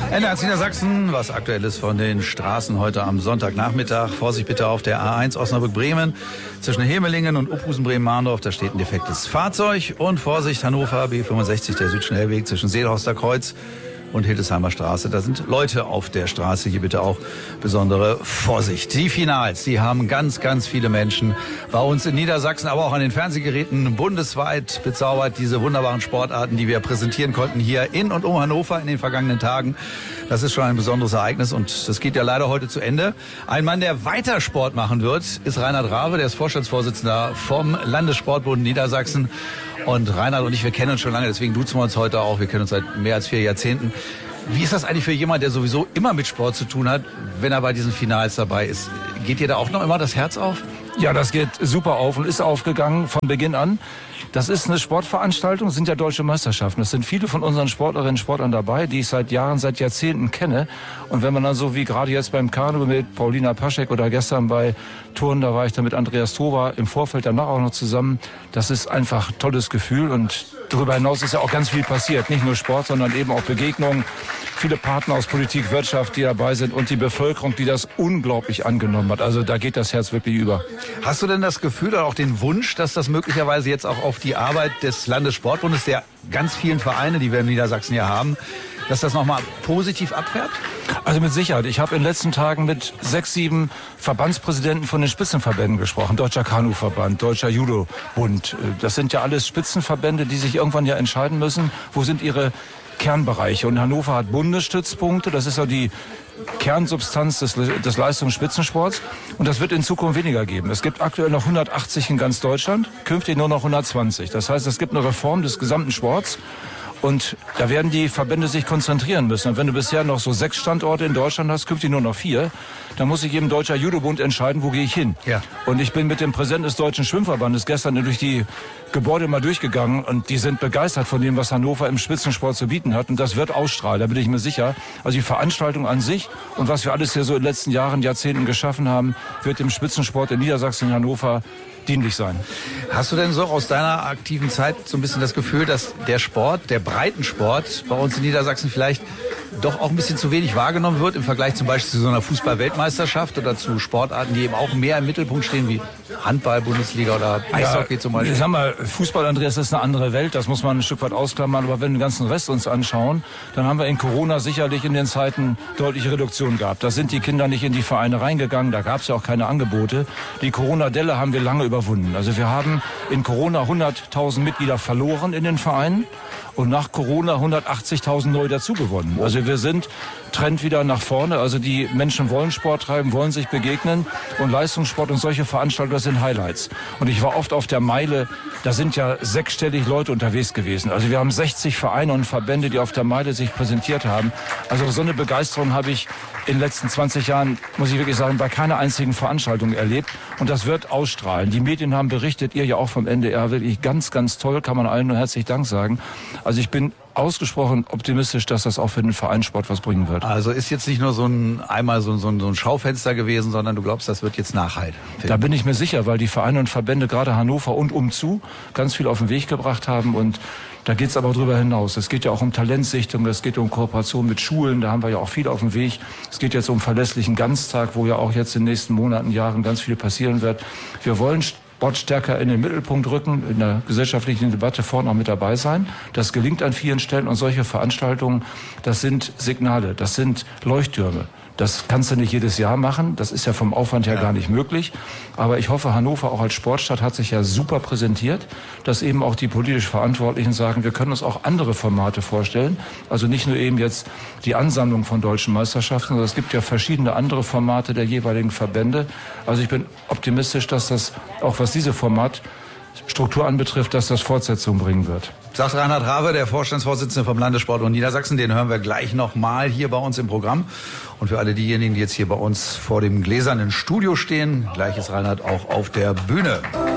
NDR Niedersachsen, was aktuell ist von den Straßen heute am Sonntagnachmittag. Vorsicht bitte auf der A1 Osnabrück-Bremen zwischen Hemelingen und Uphusen-Bremen-Mahndorf. Da steht ein defektes Fahrzeug. Und Vorsicht Hannover, B65, der Südschnellweg zwischen Seelhorster Kreuz und Hildesheimer Straße. Da sind Leute auf der Straße. Hier bitte auch besondere Vorsicht. Die Finals, die haben ganz, ganz viele Menschen bei uns in Niedersachsen, aber auch an den Fernsehgeräten bundesweit bezaubert. Diese wunderbaren Sportarten, die wir präsentieren konnten hier in und um Hannover in den vergangenen Tagen. Das ist schon ein besonderes Ereignis und das geht ja leider heute zu Ende. Ein Mann, der weiter Sport machen wird, ist Reinhard Rave, der ist Vorstandsvorsitzender vom Landessportbund Niedersachsen. Und Reinhard und ich, wir kennen uns schon lange, deswegen duzen wir uns heute auch. Wir kennen uns seit mehr als 4 Jahrzehnten. Wie ist das eigentlich für jemanden, der sowieso immer mit Sport zu tun hat, wenn er bei diesen Finals dabei ist? Geht dir da auch noch immer das Herz auf? Ja, das geht super auf und ist aufgegangen von Beginn an. Das ist eine Sportveranstaltung, sind ja deutsche Meisterschaften. Es sind viele von unseren Sportlerinnen und Sportlern dabei, die ich seit Jahren, seit Jahrzehnten kenne. Und wenn man dann so wie gerade jetzt beim Kanu mit Paulina Paschek oder gestern bei Turnen, da war ich dann mit Andreas Toba im Vorfeld danach auch noch zusammen. Das ist einfach ein tolles Gefühl und darüber hinaus ist ja auch ganz viel passiert. Nicht nur Sport, sondern eben auch Begegnungen. Viele Partner aus Politik, Wirtschaft, die dabei sind und die Bevölkerung, die das unglaublich angenommen hat. Also da geht das Herz wirklich über. Hast du denn das Gefühl oder auch den Wunsch, dass das möglicherweise jetzt auch auf die Arbeit des Landessportbundes, der ganz vielen Vereine, die wir in Niedersachsen ja haben, dass das nochmal positiv abfärbt? Also mit Sicherheit. Ich habe in den letzten Tagen mit 6, 7 Verbandspräsidenten von den Spitzenverbänden gesprochen. Deutscher Kanuverband, Deutscher Judobund. Das sind ja alles Spitzenverbände, die sich irgendwann ja entscheiden müssen, wo sind ihre Kernbereiche. Und Hannover hat Bundesstützpunkte. Das ist ja die Kernsubstanz des Leistungsspitzensports. Und das wird in Zukunft weniger geben. Es gibt aktuell noch 180 in ganz Deutschland, künftig nur noch 120. Das heißt, es gibt eine Reform des gesamten Sports. Und da werden die Verbände sich konzentrieren müssen. Und wenn du bisher noch so 6 Standorte in Deutschland hast, künftig nur noch 4, dann muss sich eben Deutscher Judobund entscheiden, wo gehe ich hin. Ja. Und ich bin mit dem Präsidenten des Deutschen Schwimmverbandes gestern durch die Gebäude mal durchgegangen und die sind begeistert von dem, was Hannover im Spitzensport zu bieten hat. Und das wird ausstrahlen, da bin ich mir sicher. Also die Veranstaltung an sich und was wir alles hier so in den letzten Jahren, Jahrzehnten geschaffen haben, wird dem Spitzensport in Niedersachsen und Hannover dienlich sein. Hast du denn so aus deiner aktiven Zeit so ein bisschen das Gefühl, dass der Sport, der Breitensport bei uns in Niedersachsen vielleicht doch auch ein bisschen zu wenig wahrgenommen wird im Vergleich zum Beispiel zu so einer Fußball-Weltmeisterschaft oder zu Sportarten, die eben auch mehr im Mittelpunkt stehen, wie Handball-Bundesliga oder Eishockey zum Beispiel? Sag mal, Fußball, Andreas, das ist eine andere Welt, das muss man ein Stück weit ausklammern, aber wenn wir den ganzen Rest uns anschauen, dann haben wir in Corona sicherlich in den Zeiten deutliche Reduktion gehabt. Da sind die Kinder nicht in die Vereine reingegangen, da gab es ja auch keine Angebote. Die Corona-Delle haben wir lange überwunden. Also wir haben in Corona 100.000 Mitglieder verloren in den Vereinen und nach Corona 180.000 neu dazugewonnen. Also wir sind Trend wieder nach vorne. Also die Menschen wollen Sport treiben, wollen sich begegnen und Leistungssport und solche Veranstaltungen, das sind Highlights. Und ich war oft auf der Meile, da sind ja 6-stellig Leute unterwegs gewesen. Also wir haben 60 Vereine und Verbände, die auf der Meile sich präsentiert haben. Also so eine Begeisterung habe ich in den letzten 20 Jahren, muss ich wirklich sagen, bei keiner einzigen Veranstaltung erlebt. Und das wird ausstrahlen. Die Medien haben berichtet, ihr ja auch vom NDR, wirklich ganz, ganz toll, kann man allen nur herzlich Dank sagen. Also ich bin ausgesprochen optimistisch, dass das auch für den Vereinssport was bringen wird. Also ist jetzt nicht nur so ein Schaufenster gewesen, sondern du glaubst, das wird jetzt nachhalten? Da bin ich mir sicher, weil die Vereine und Verbände gerade Hannover und umzu ganz viel auf den Weg gebracht haben und da geht es aber darüber hinaus. Es geht ja auch um Talentsichtung, es geht um Kooperation mit Schulen, da haben wir ja auch viel auf dem Weg. Es geht jetzt um verlässlichen Ganztag, wo ja auch jetzt in den nächsten Monaten, Jahren ganz viel passieren wird. Wir wollen Sport stärker in den Mittelpunkt rücken, in der gesellschaftlichen Debatte vorne auch mit dabei sein. Das gelingt an vielen Stellen und solche Veranstaltungen, das sind Signale, das sind Leuchttürme. Das kannst du nicht jedes Jahr machen, das ist ja vom Aufwand her gar nicht möglich. Aber ich hoffe, Hannover auch als Sportstadt hat sich ja super präsentiert, dass eben auch die politisch Verantwortlichen sagen, wir können uns auch andere Formate vorstellen. Also nicht nur eben jetzt die Ansammlung von deutschen Meisterschaften, sondern es gibt ja verschiedene andere Formate der jeweiligen Verbände. Also ich bin optimistisch, dass das, auch was diese Formatstruktur anbetrifft, dass das Fortsetzung bringen wird. Sagt Reinhard Rave, der Vorstandsvorsitzende vom Landessportbund Niedersachsen. Den hören wir gleich nochmal hier bei uns im Programm. Und für alle diejenigen, die jetzt hier bei uns vor dem gläsernen Studio stehen, gleich ist Reinhard auch auf der Bühne.